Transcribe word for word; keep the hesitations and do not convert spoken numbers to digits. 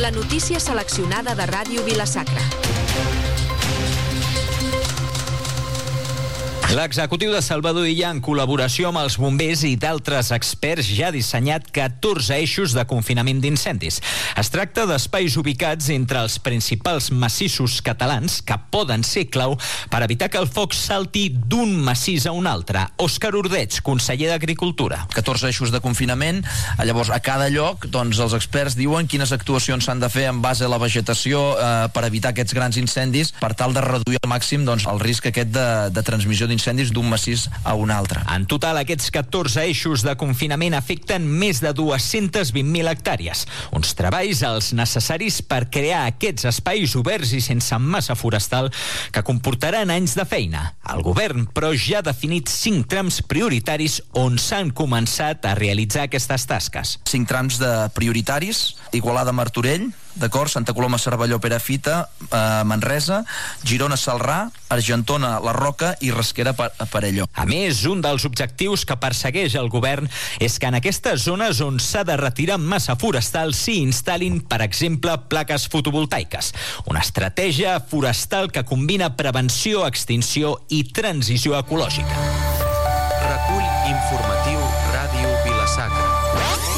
La notícia seleccionada de Ràdio Vila-sacra. L'executiu de Salvador Illa, en col·laboració amb els bombers i d'altres experts, ja ha dissenyat catorze eixos de confinament d'incendis. Es tracta d'espais ubicats entre els principals massissos catalans que poden ser clau per evitar que el foc salti d'un massís a un altre. Òscar Ordeig, conseller d'Agricultura. catorze eixos de confinament. Llavors, a cada lloc, doncs, els experts diuen quines actuacions s'han de fer en base a la vegetació eh, per evitar aquests grans incendis, per tal de reduir al màxim doncs, el risc aquest de, de transmissió d'incendis d'un massís a un altre. En total, aquests catorze eixos de confinament afecten més de dues-centes vint mil hectàrees. Uns treballs els necessaris per crear aquests espais oberts i sense massa forestal que comportaran anys de feina. El govern, però, ja ha definit cinc trams prioritaris on s'han començat a realitzar aquestes tasques. Cinc trams de prioritaris: Igualada-Martorell, d'acord, Santa Coloma, Cervelló, Perafita, eh, Manresa, Girona, Celrà, Argentona, La Roca i Rasquera, Perelló. A més, un dels objectius que persegueix el govern és que en aquestes zones on s'ha de retirar massa forestal s'hi instal·lin, per exemple, plaques fotovoltaiques. Una estratègia forestal que combina prevenció, extinció i transició ecològica. Recull informatiu Ràdio Vila-sacra.